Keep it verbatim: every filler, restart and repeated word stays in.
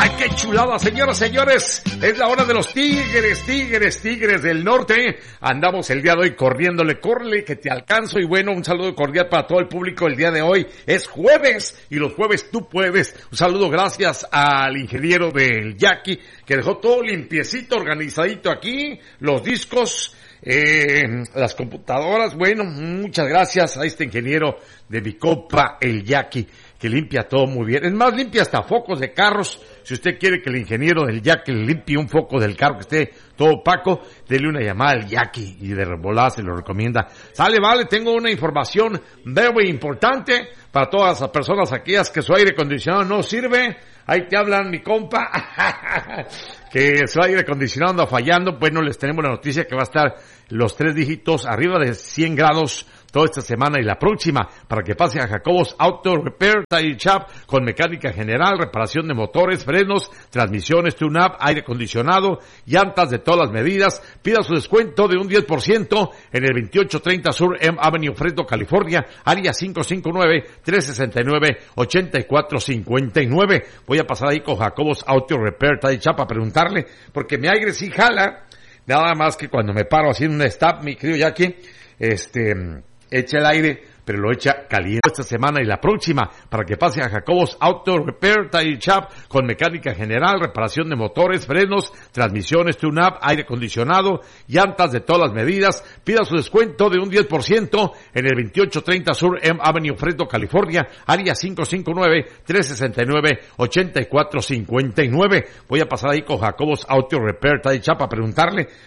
¡Ay, qué chulada, señoras, señores! Es la hora de los tigres, tigres, tigres del norte. Andamos el día de hoy corriéndole, corre que te alcanzo. Y bueno, un saludo cordial para todo el público el día de hoy. Es jueves, y los jueves tú puedes. Un saludo gracias al ingeniero del Jackie, que dejó todo limpiecito, organizadito aquí. Los discos, eh, las computadoras. Bueno, muchas gracias a este ingeniero de mi compa, el Jackie, que limpia todo muy bien. Es más, limpia hasta focos de carros. Si usted quiere que el ingeniero del Jackie le limpie un foco del carro que esté todo opaco, dele una llamada al Jackie y de revolada se lo recomienda. Sale, vale, tengo una información muy importante para todas las personas aquellas que su aire acondicionado no sirve. Ahí te hablan, mi compa, que su aire acondicionado anda fallando. Bueno, les tenemos la noticia que va a estar los tres dígitos arriba de cien grados toda esta semana y la próxima, para que pase a Jacobos Auto Repair Tire Shop con mecánica general, reparación de motores, frenos, transmisiones, tune-up, aire acondicionado, llantas de todas las medidas. Pida su descuento de un diez por ciento en el veintiocho treinta Sur M Avenue, Fresno, California, área cinco cinco nueve, tres seis nueve, ocho cuatro cinco nueve. Voy a pasar ahí con Jacobos Auto Repair Tire Shop a preguntarle, porque mi aire sí jala, nada más que cuando me paro haciendo un stop, mi querido Jackie, este... echa el aire, pero lo echa caliente esta semana y la próxima, para que pase a Jacobos Auto Repair Tire Shop con mecánica general, reparación de motores, frenos, transmisiones, tune-up, aire acondicionado, llantas de todas las medidas. Pida su descuento de un diez por ciento en el veintiocho treinta Sur M Avenue, Fresno, California, área cinco cinco nueve, tres seis nueve, ocho cuatro cinco nueve. Voy a pasar ahí con Jacobos Auto Repair Tire Shop a preguntarle,